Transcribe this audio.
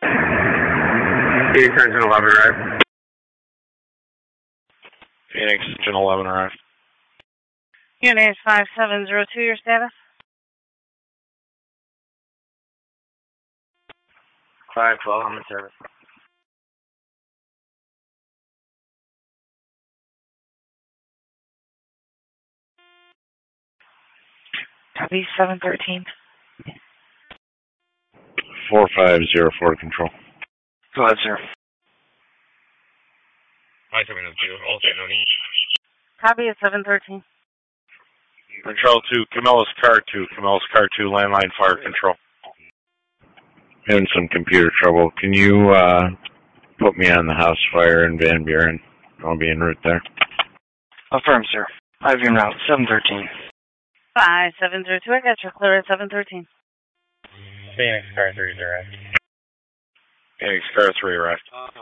Phoenix Engine 11 arrived. Phoenix Engine 11 arrived. Unit 5702, your status? 512, I'm in service. Copy 713. 4504 to control. Go ahead, sir. Hi, 702, also no need. Copy at 713. Control 2, Camellis Car 2, Camellis Car 2, landline fire control. Having some computer trouble. Can you put me on the house fire in Van Buren? I'll be en route there. Affirm, sir. I have your route, 713. 5702, I got your clear at 713. Phoenix Car 3 is arrived. Phoenix Car 3 arrived.